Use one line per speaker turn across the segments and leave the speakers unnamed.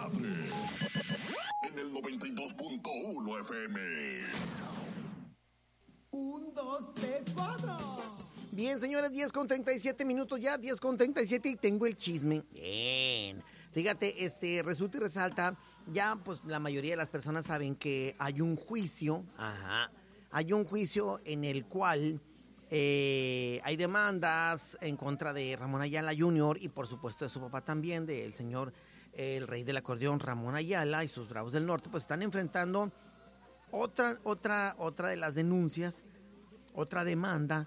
tarde. En el 92.1 FM.
1, 2, 3, 4.
Bien, señores, 10:37 minutos ya, 10:37 y tengo el chisme. Bien. Fíjate, resulta y resalta, ya pues la mayoría de las personas saben que hay un juicio, hay un juicio en el cual hay demandas en contra de Ramón Ayala Jr. y por supuesto de su papá también, del señor, el rey del acordeón Ramón Ayala y sus Bravos del Norte, pues están enfrentando otra de las denuncias, otra demanda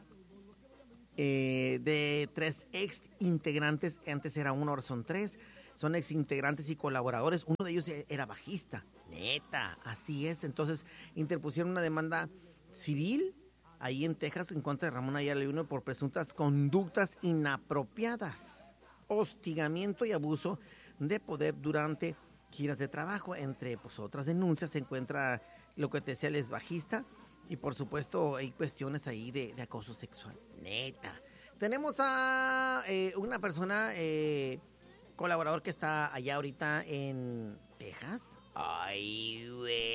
de 3 ex integrantes. Antes era uno, ahora son 3. Son ex integrantes y colaboradores. Uno de ellos era bajista. Neta, así es. Entonces interpusieron una demanda civil ahí en Texas en contra de Ramón Ayala Jr. por presuntas conductas inapropiadas, hostigamiento y abuso de poder durante giras de trabajo. Entre pues otras denuncias se encuentra lo que te decía, él es bajista y por supuesto hay cuestiones ahí de acoso sexual. Neta. Tenemos a una persona, colaborador que está allá ahorita en Texas. Ay,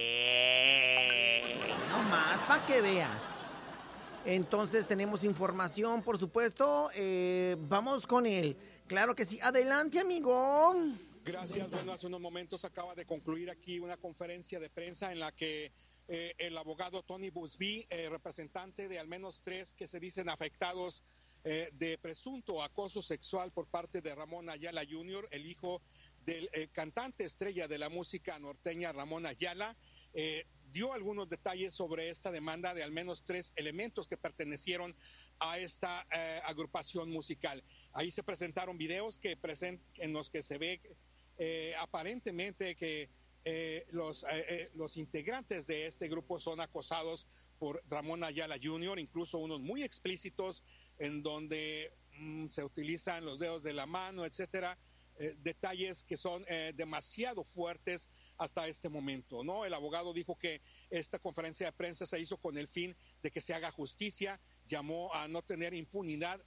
güey. No más, para que veas. Entonces tenemos información, por supuesto. Vamos con él. Claro que sí. Adelante, amigo.
Gracias. Bueno, hace unos momentos acaba de concluir aquí una conferencia de prensa en la que el abogado Tony Buzbee, representante de al menos 3 que se dicen afectados de presunto acoso sexual por parte de Ramón Ayala Jr., el hijo del cantante estrella de la música norteña Ramón Ayala, dio algunos detalles sobre esta demanda de al menos 3 elementos que pertenecieron a esta agrupación musical. Ahí se presentaron videos en los que se ve aparentemente que los integrantes de este grupo son acosados por Ramón Ayala Jr., incluso unos muy explícitos en donde se utilizan los dedos de la mano, etcétera, detalles que son demasiado fuertes hasta este momento, ¿no? El abogado dijo que esta conferencia de prensa se hizo con el fin de que se haga justicia, llamó a no tener impunidad,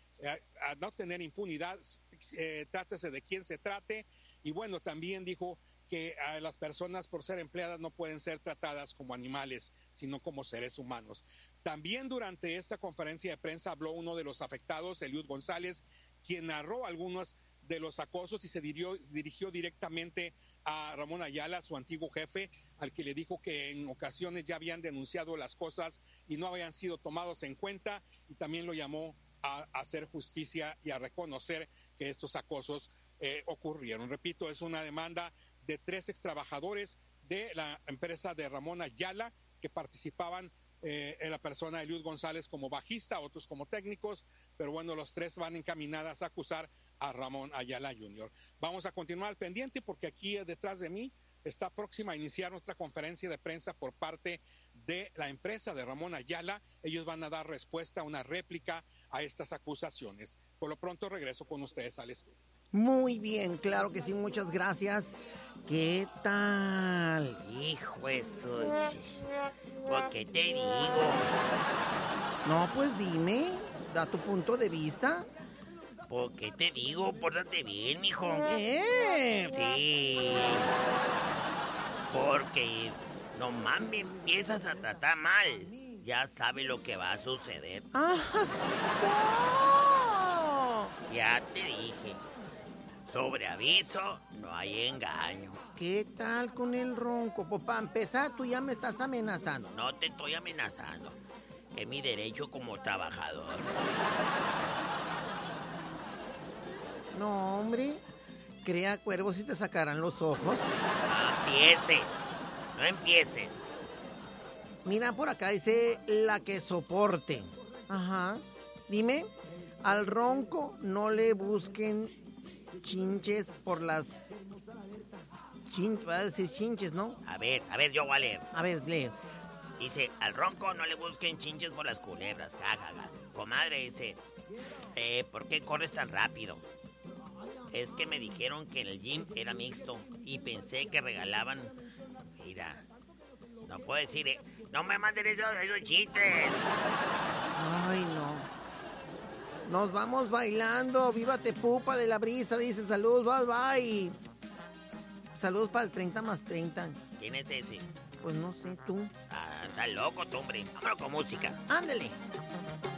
trátese de quién se trate, y bueno, también dijo que las personas por ser empleadas no pueden ser tratadas como animales, sino como seres humanos. También durante esta conferencia de prensa habló uno de los afectados, Eliud González, quien narró algunos de los acosos y se dirigió directamente a Ramón Ayala, su antiguo jefe, al que le dijo que en ocasiones ya habían denunciado las cosas y no habían sido tomados en cuenta, y también lo llamó a hacer justicia y a reconocer que estos acosos ocurrieron. Repito, es una demanda de 3 extrabajadores de la empresa de Ramón Ayala que participaban en la persona de Eliud González como bajista, otros como técnicos, pero bueno, los 3 van encaminadas a acusar a Ramón Ayala Jr. Vamos a continuar al pendiente porque aquí detrás de mí está próxima a iniciar otra conferencia de prensa por parte de la empresa de Ramón Ayala. Ellos van a dar respuesta, una réplica a estas acusaciones. Por lo pronto regreso con ustedes al estudio.
Muy bien, claro que sí, muchas gracias. ¿Qué tal? Hijo eso, ¿por qué te digo? No, pues dime, da tu punto de vista. ¿Por qué te digo? Pórtate bien, mijo. Sí. Porque nomás me empiezas a tratar mal. Ya sabe lo que va a suceder. Ya te dije. Sobre aviso, no hay engaño. ¿Qué tal con el ronco? Pues para empezar, tú ya me estás amenazando. No te estoy amenazando. Es mi derecho como trabajador. No, hombre. Crea cuervos y te sacarán los ojos. No empieces. Mira, por acá dice la que soporte. Ajá. Dime, al ronco no le busquen chinches por las... Va a decir chinches, ¿no? A ver, yo voy a leer. A ver, lee. Dice, al ronco no le busquen chinches por las culebras. Jajaja. Comadre, dice, ¿por qué corres tan rápido? Es que me dijeron que en el gym era mixto y pensé que regalaban... Mira, no puedo decir, no me manden esos chistes. Ay, no. Nos vamos bailando. Viva Tepupa de la Brisa, dice, salud, bye bye. Saludos para el 30 más 30.
¿Quién es ese?
Pues no sé, tú.
Ah, está loco, tú, hombre. Vámonos con música.
Ándale.